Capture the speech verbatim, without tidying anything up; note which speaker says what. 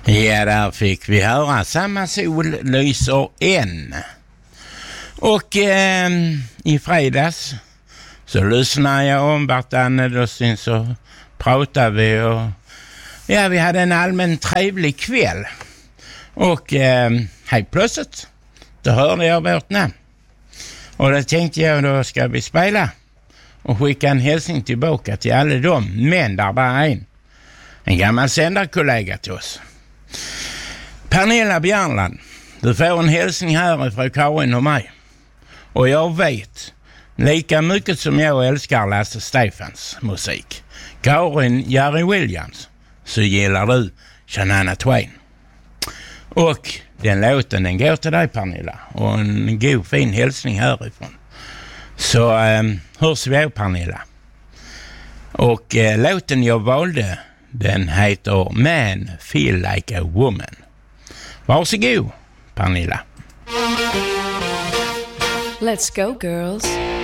Speaker 1: Ja, där fick vi höra Samma sol lyser än. Och eh, i fredags så lyssnade jag om vartannat och sen så pratade vi och ja, vi hade en allmän trevlig kväll. Och eh, helt plötsligt då hörde jag vårt namn. Och då tänkte jag, då ska vi spela och skicka en hälsning tillbaka till alla dem. Men där var en, en gammal sändarkollega till oss. Pernilla Bjärnland, du får en hälsning här från Karin och mig. Och jag vet, lika mycket som jag älskar Lasse Stefans musik, Karin Jerry Williams, så gillar du Shania Twain. Och den låten, den går till dig, Pernilla. Och en god fin hälsning härifrån. Så eh, hörs vi av, Pernilla. Och eh, låten jag valde, den heter Man Feel Like a Woman. Varsågod, Pernilla.
Speaker 2: Let's go, girls.